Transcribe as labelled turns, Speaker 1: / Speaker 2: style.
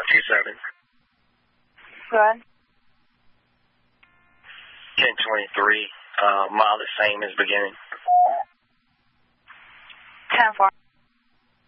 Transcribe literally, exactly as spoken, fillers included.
Speaker 1: two seven.
Speaker 2: Go ahead.
Speaker 1: ten twenty-three, uh, mile the same as beginning.
Speaker 2: ten four.